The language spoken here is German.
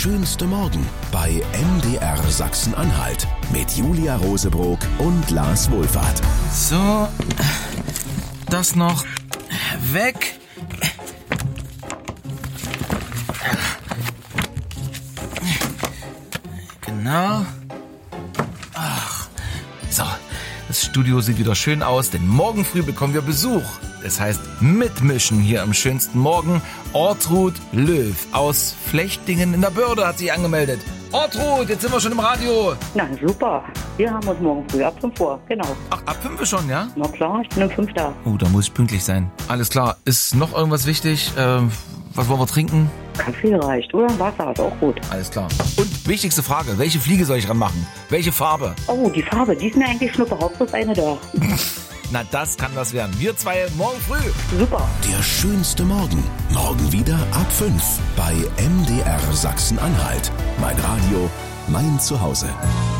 schönste Morgen bei MDR Sachsen-Anhalt mit Julia Rosebrock und Lars Wohlfahrt. So, das noch weg. Genau. Ach, so, das Studio sieht wieder schön aus, denn morgen früh bekommen wir Besuch. Das heißt, mitmischen hier am schönsten Morgen. Ortrud Löw aus Flechtingen in der Börde hat sich angemeldet. Ortrud, jetzt sind wir schon im Radio. Na super, wir haben uns morgen früh ab 5 Uhr, genau. Ach, ab 5 schon, ja? Na klar, ich bin um 5 da. Oh, da muss ich pünktlich sein. Alles klar, ist noch irgendwas wichtig? Was wollen wir trinken? Kaffee reicht, oder? Wasser ist auch gut. Alles klar. Und wichtigste Frage, welche Fliege soll ich ranmachen? Welche Farbe? Oh, die Farbe, die ist mir eigentlich schnuppe, Hauptsache eine da. Na, das kann was werden. Wir zwei morgen früh. Super. Der schönste Morgen. Morgen wieder ab 5 bei MDR Sachsen-Anhalt. Mein Radio, mein Zuhause.